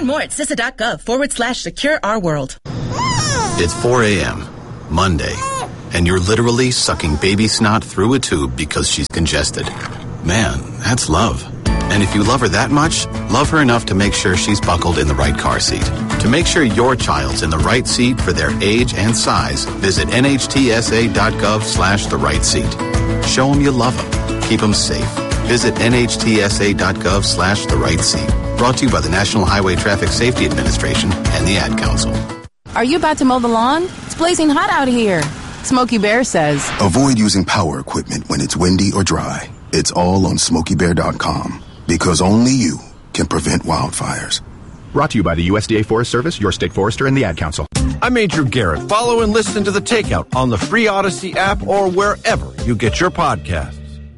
Learn more at CISA.gov/secure our world. It's 4 a.m., Monday, and you're literally sucking baby snot through a tube because she's congested. Man, that's love. And if you love her that much, love her enough to make sure she's buckled in the right car seat. To make sure your child's in the right seat for their age and size, visit nhtsa.gov/the right seat. Show them you love them. Keep them safe. Visit nhtsa.gov/the right seat. Brought to you by the National Highway Traffic Safety Administration and the Ad Council. Are you about to mow the lawn? It's blazing hot out here. Smokey Bear says, avoid using power equipment when it's windy or dry. It's all on SmokeyBear.com. Because only you can prevent wildfires. Brought to you by the USDA Forest Service, your state forester, and the Ad Council. I'm Andrew Garrett. Follow and listen to The Takeout on the free Odyssey app or wherever you get your podcasts.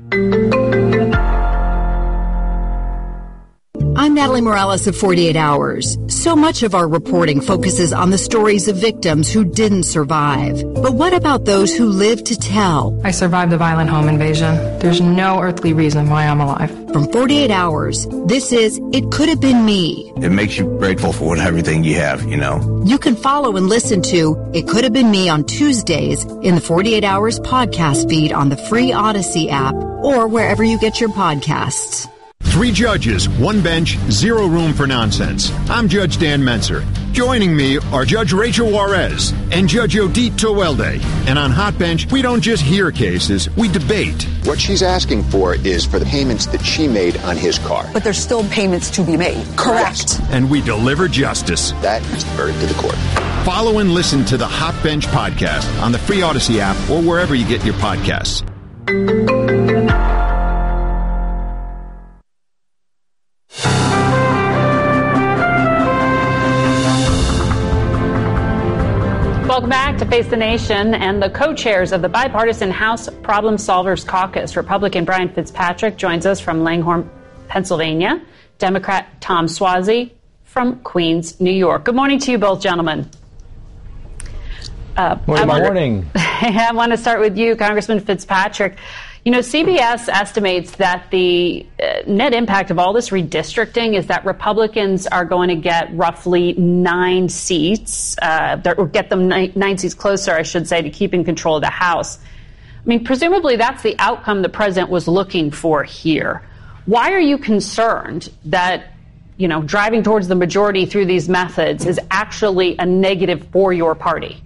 I'm Natalie Morales of 48 Hours. So much of our reporting focuses on the stories of victims who didn't survive. But what about those who lived to tell? I survived a violent home invasion. There's no earthly reason why I'm alive. From 48 Hours, this is It Could Have Been Me. It makes you grateful for everything you have, you know. You can follow and listen to It Could Have Been Me on Tuesdays in the 48 Hours podcast feed on the free Odyssey app or wherever you get your podcasts. 3 judges, 1 bench, 0 room for nonsense. I'm Judge Dan Menser. Joining me are Judge Rachel Juarez and Judge Odit Towelde. And on Hot Bench, we don't just hear cases, we debate. What she's asking for is for the payments that she made on his car. But there's still payments to be made. Correct. And we deliver justice. That is the verdict of the court. Follow and listen to the Hot Bench podcast on the free Odyssey app or wherever you get your podcasts. Welcome back to Face the Nation. And the co-chairs of the bipartisan House Problem Solvers Caucus, Republican Brian Fitzpatrick joins us from Langhorne, Pennsylvania, Democrat Tom Suozzi from Queens, New York. Good morning to you both, gentlemen. Good morning. I want to start with you, Congressman Fitzpatrick. You know, CBS estimates that the net impact of all this redistricting is that Republicans are going to get roughly 9 seats, or get them 9 seats closer, I should say, to keeping control of the House. I mean, presumably that's the outcome the president was looking for here. Why are you concerned that, you know, driving towards the majority through these methods is actually a negative for your party?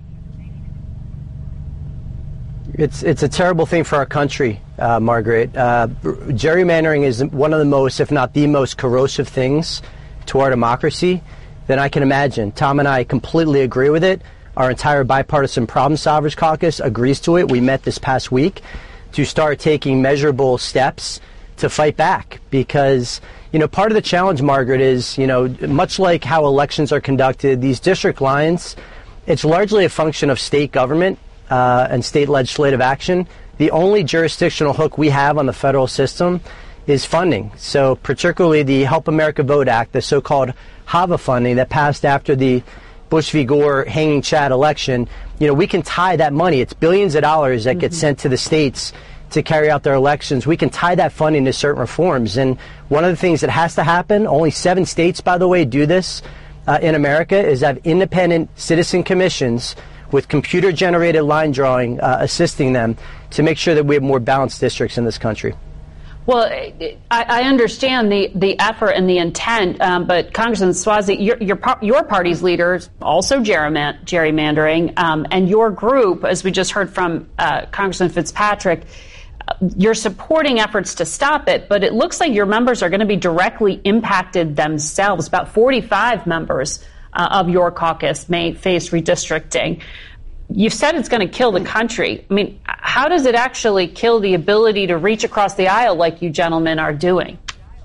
It's a terrible thing for our country, Margaret. Gerrymandering is one of the most, if not the most, corrosive things to our democracy that I can imagine. Tom and I completely agree with it. Our entire bipartisan Problem Solvers Caucus agrees to it. We met this past week to start taking measurable steps to fight back because, you know, part of the challenge, Margaret, is, you know, much like how elections are conducted, these district lines, it's largely a function of state government and state legislative action. The only jurisdictional hook we have on the federal system is funding. So particularly the Help America Vote Act, the so-called HAVA funding that passed after the Bush v. Gore hanging Chad election, you know, we can tie that money. It's billions of dollars that get sent to the states to carry out their elections. We can tie that funding to certain reforms. And one of the things that has to happen, only 7 states, by the way, do this in America, is have independent citizen commissions with computer-generated line drawing assisting them to make sure that we have more balanced districts in this country. Well, I understand the effort and the intent, but Congressman Suozzi, your party's leaders also gerrymandering, and your group, as we just heard from Congressman Fitzpatrick, you're supporting efforts to stop it, but it looks like your members are going to be directly impacted themselves. About 45 members of your caucus may face redistricting. You've said it's going to kill the country. I mean, how does it actually kill the ability to reach across the aisle like you gentlemen are doing?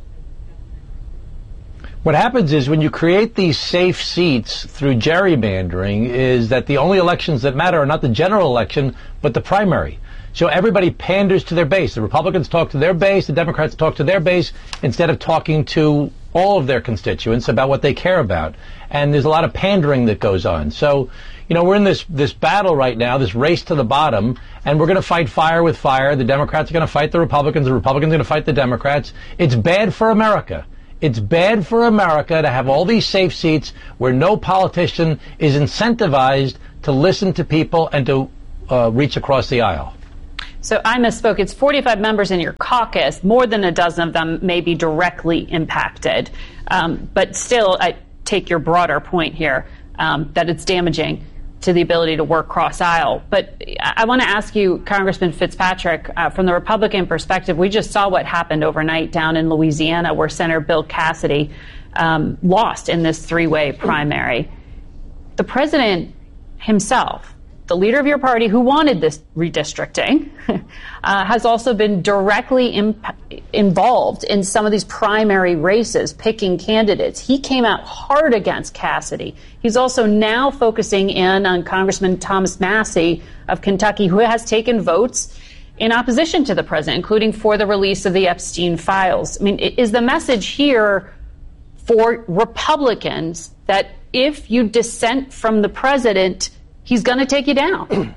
What happens is when you create these safe seats through gerrymandering is that the only elections that matter are not the general election, but the primary. So everybody panders to their base. The Republicans talk to their base, the Democrats talk to their base, instead of talking to all of their constituents about what they care about. And there's a lot of pandering that goes on. So, you know, we're in this battle right now, this race to the bottom, and we're going to fight fire with fire. The Democrats are going to fight the Republicans are going to fight the Democrats. It's bad for America It's bad for America to have all these safe seats where no politician is incentivized to listen to people and to reach across the aisle. So I misspoke. It's 45 members in your caucus. More than a dozen of them may be directly impacted. But still, I take your broader point here that it's damaging to the ability to work cross-aisle. But I want to ask you, Congressman Fitzpatrick, from the Republican perspective, we just saw what happened overnight down in Louisiana where Senator Bill Cassidy lost in this three-way primary. The president himself, the leader of your party who wanted this redistricting, has also been directly involved in some of these primary races, picking candidates. He came out hard against Cassidy. He's also now focusing in on Congressman Thomas Massie of Kentucky, who has taken votes in opposition to the president, including for the release of the Epstein files. I mean, is the message here for Republicans that if you dissent from the president, he's going to take you down?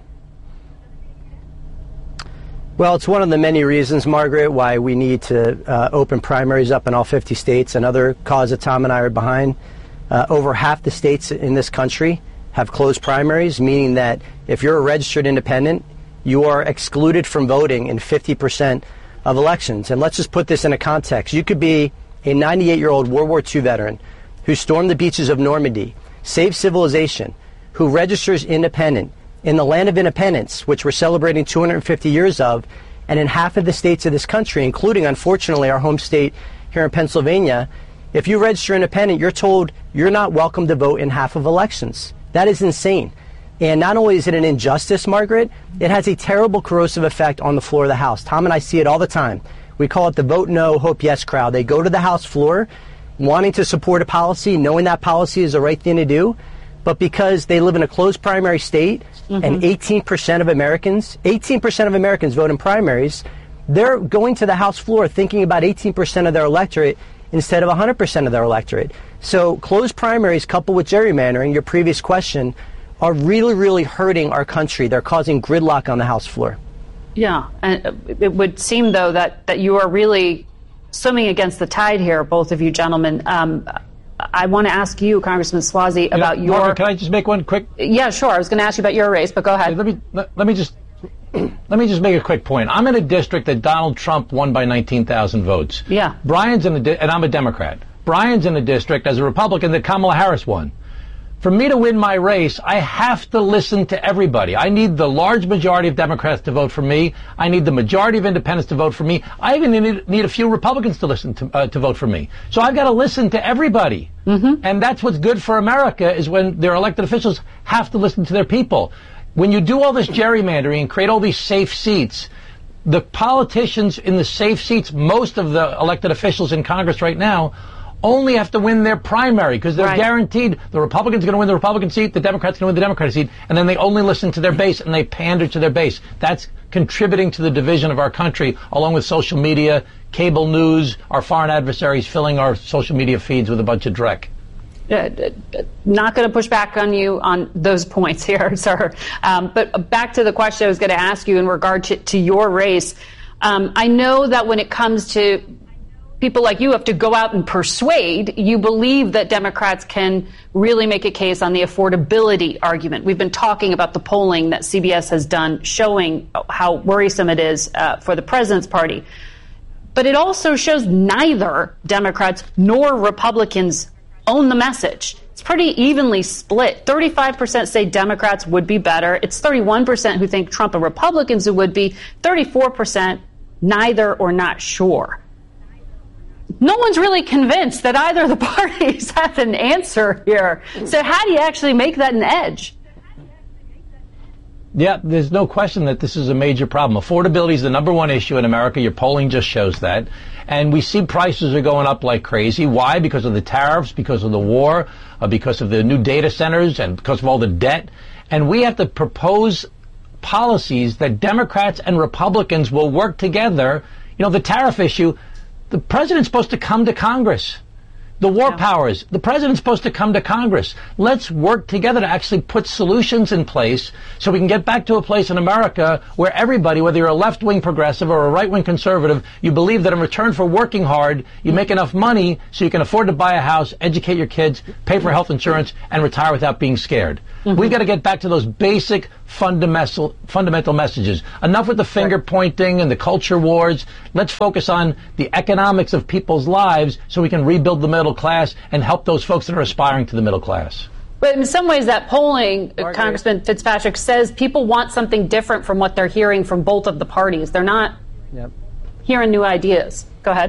Well, it's one of the many reasons, Margaret, why we need to open primaries up in all 50 states. Another cause that Tom and I are behind. Over half the states in this country have closed primaries, meaning that if you're a registered independent, you are excluded from voting in 50% of elections. And let's just put this in a context. You could be a 98-year-old World War II veteran who stormed the beaches of Normandy, saved civilization, who registers independent in the land of independence, which we're celebrating 250 years of, and in half of the states of this country, including, unfortunately, our home state here in Pennsylvania, if you register independent, you're told you're not welcome to vote in half of elections. That is insane. And not only is it an injustice, Margaret, it has a terrible corrosive effect on the floor of the House. Tom and I see it all the time. We call it the vote no, hope yes crowd. They go to the House floor wanting to support a policy, knowing that policy is the right thing to do, but because they live in a closed primary state and 18% of Americans vote in primaries, they're going to the House floor thinking about 18% of their electorate instead of 100% of their electorate. So closed primaries coupled with gerrymandering, your previous question, are really, really hurting our country. They're causing gridlock on the House floor. Yeah, and it would seem, though, that you are really swimming against the tide here, both of you gentlemen. I want to ask you, Congressman Suozzi, about your... Margaret, can I just make one quick... Yeah, sure. I was going to ask you about your race, but go ahead. Let me just make a quick point. I'm in a district that Donald Trump won by 19,000 votes. Yeah. Brian's in and I'm a Democrat. Brian's in a district as a Republican that Kamala Harris won. For me to win my race, I have to listen to everybody. I need the large majority of Democrats to vote for me. I need the majority of independents to vote for me. I even need a few Republicans to listen to vote for me. So I've got to listen to everybody. And that's what's good for America, is when their elected officials have to listen to their people. When you do all this gerrymandering and create all these safe seats, the politicians in the safe seats, most of the elected officials in Congress right now, only have to win their primary because they're guaranteed the Republican's going to win the Republican seat, the Democrat's going to win the Democratic seat, and then they only listen to their base and they pander to their base. That's contributing to the division of our country, along with social media, cable news, our foreign adversaries filling our social media feeds with a bunch of dreck. Not going to push back on you on those points here, sir. But back to the question I was going to ask you in regard to your race. I know that when it comes to people like you have to go out and persuade, you believe that Democrats can really make a case on the affordability argument. We've been talking about the polling that CBS has done showing how worrisome it is for the president's party. But it also shows neither Democrats nor Republicans own the message. It's pretty evenly split. 35% say Democrats would be better. It's 31% who think Trump and Republicans who would be. 34% neither or not sure. No one's really convinced that either of the parties have an answer here. So how do you actually make that an edge? Yeah, there's no question that this is a major problem. Affordability is the number one issue in America. Your polling just shows that. And we see prices are going up like crazy. Why? Because of the tariffs, because of the war, because of the new data centers, and because of all the debt. And we have to propose policies that Democrats and Republicans will work together. You know, the tariff issue, the president's supposed to come to Congress. The war powers. The president's supposed to come to Congress. Let's work together to actually put solutions in place so we can get back to a place in America where everybody, whether you're a left-wing progressive or a right-wing conservative, you believe that in return for working hard, you make enough money so you can afford to buy a house, educate your kids, pay for health insurance, and retire without being scared. We've got to get back to those basic fundamental messages. Enough with the finger pointing and the culture wars. Let's focus on the economics of people's lives so we can rebuild the middle class and help those folks that are aspiring to the middle class. But in some ways, that polling, Congressman Fitzpatrick, says people want something different from what they're hearing from both of the parties. They're not hearing new ideas. Go ahead.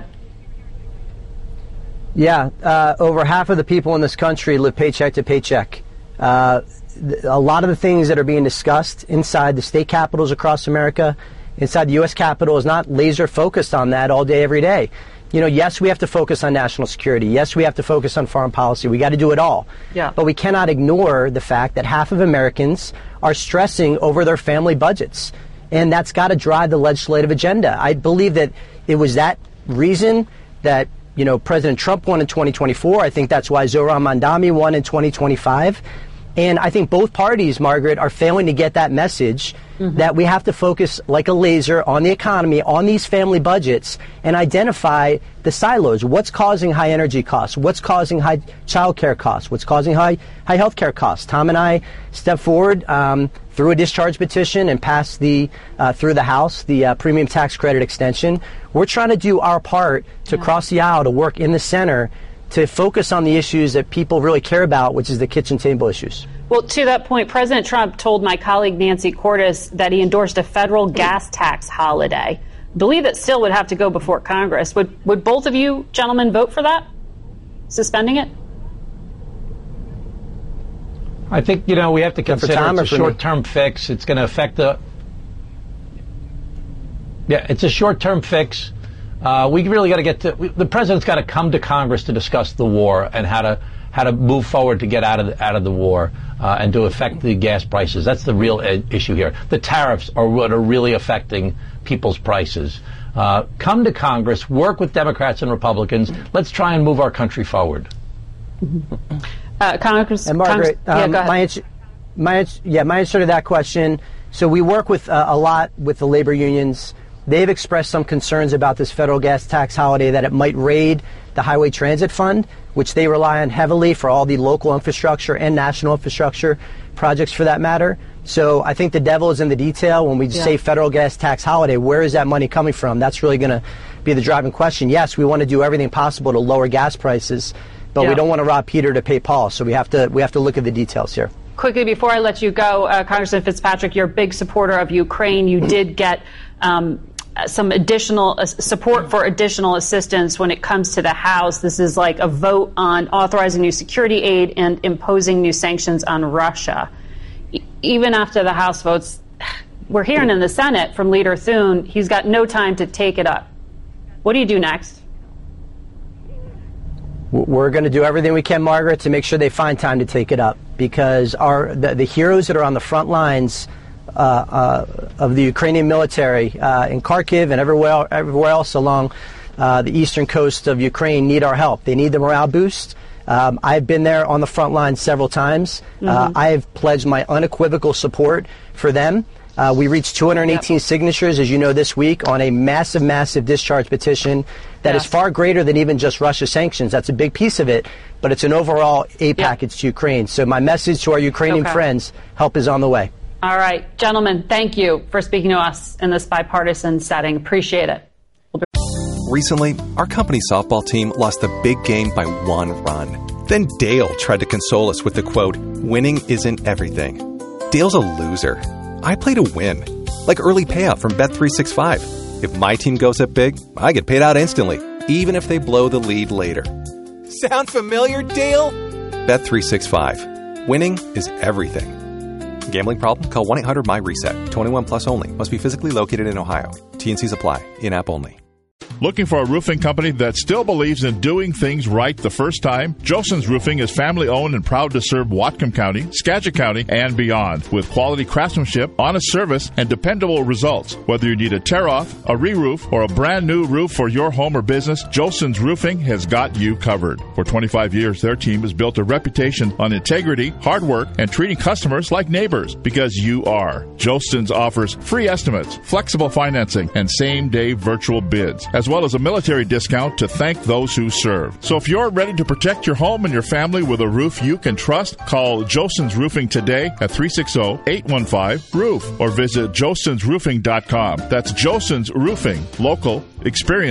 Yeah, over half of the people in this country live paycheck to paycheck. A lot of the things that are being discussed inside the state capitals across America, inside the U.S. Capitol, is not laser focused on that all day, every day. You know, yes, we have to focus on national security. Yes, we have to focus on foreign policy. We got to do it all. Yeah. But we cannot ignore the fact that half of Americans are stressing over their family budgets. And that's got to drive the legislative agenda. I believe that it was that reason that, you know, President Trump won in 2024. I think that's why Zohran Mamdani won in 2025. And I think both parties, Margaret, are failing to get that message that we have to focus like a laser on the economy, on these family budgets, and identify the silos. What's causing high energy costs? What's causing high child care costs? What's causing high health care costs? Tom and I stepped forward through a discharge petition and passed through the House the premium tax credit extension. We're trying to do our part to cross the aisle, to work in the center, to focus on the issues that people really care about, which is the kitchen table issues. Well, to that point, President Trump told my colleague Nancy Cordes that he endorsed a federal gas tax holiday. I believe that still would have to go before Congress. Would both of you gentlemen vote for that? Suspending it? I think, you know, we have to consider it's a short-term fix. It's going to affect it's a short-term fix. We really got to get to the president's got to come to Congress to discuss the war and how to move forward to get out of the war and to affect the gas prices. That's the real issue here. The tariffs are what are really affecting people's prices. Come to Congress, work with Democrats and Republicans. Let's try and move our country forward. Congress and Margaret, go ahead. my answer to that question. So we work with a lot with the labor unions. They've expressed some concerns about this federal gas tax holiday, that it might raid the Highway Transit Fund, which they rely on heavily for all the local infrastructure and national infrastructure projects for that matter. So I think the devil is in the detail when we say federal gas tax holiday. Where is that money coming from? That's really going to be the driving question. Yes, we want to do everything possible to lower gas prices, but we don't want to rob Peter to pay Paul. So we have to look at the details here. Quickly, before I let you go, Congressman Fitzpatrick, you're a big supporter of Ukraine. You did get some additional support for additional assistance when it comes to the House. This is like a vote on authorizing new security aid and imposing new sanctions on Russia. Even after the House votes, we're hearing in the Senate from Leader Thune, he's got no time to take it up. What do you do next? We're going to do everything we can, Margaret, to make sure they find time to take it up, because the heroes that are on the front lines of the Ukrainian military in Kharkiv and everywhere else along the eastern coast of Ukraine need our help. They need the morale boost. I've been there on the front line several times. I have pledged my unequivocal support for them. We reached 218 signatures, as you know, this week on a massive, massive discharge petition that is far greater than even just Russia sanctions. That's a big piece of it, but it's an overall aid package to Ukraine. So my message to our Ukrainian friends, help is on the way. All right, gentlemen, thank you for speaking to us in this bipartisan setting. Appreciate it. Recently, our company softball team lost a big game by 1 run. Then Dale tried to console us with the quote, "Winning isn't everything." Dale's a loser. I play to win, like early payout from Bet365. If my team goes up big, I get paid out instantly, even if they blow the lead later. Sound familiar, Dale? Bet365. Winning is everything. Gambling problem? Call 1-800-MY-RESET. 21 plus only. Must be physically located in Ohio. T&Cs apply. In-app only. Looking for a roofing company that still believes in doing things right the first time? Joson's Roofing is family-owned and proud to serve Whatcom County, Skagit County, and beyond with quality craftsmanship, honest service, and dependable results. Whether you need a tear-off, a re-roof, or a brand-new roof for your home or business, Joson's Roofing has got you covered. For 25 years, their team has built a reputation on integrity, hard work, and treating customers like neighbors, because you are. Joson's offers free estimates, flexible financing, and same-day virtual bids, as well as a military discount to thank those who serve. So if you're ready to protect your home and your family with a roof you can trust, call Joson's Roofing today at 360-815-ROOF or visit josonsroofing.com. That's Joson's Roofing. Local, experience.